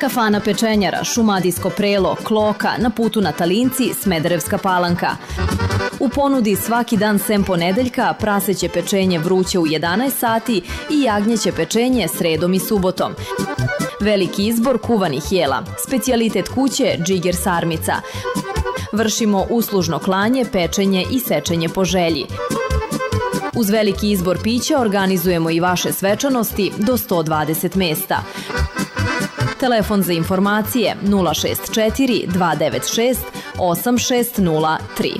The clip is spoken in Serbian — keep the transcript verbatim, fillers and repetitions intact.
Kafana pečenjara, Šumadijsko prelo, Kloka, na putu na Talinci, Smederevska Palanka. U ponudi svaki dan sem ponedeljka, praseće pečenje vruće u jedanaest sati i jagnjeće pečenje sredom i subotom. Veliki izbor kuvanih jela, specijalitet kuće džiger sarmica. Vršimo uslužno klanje, pečenje i sečenje po želji. Uz veliki izbor pića organizujemo i vaše svečanosti do sto dvadeset mesta. Telefon za informacije nula šest četiri dva devet šest osam šest nula tri.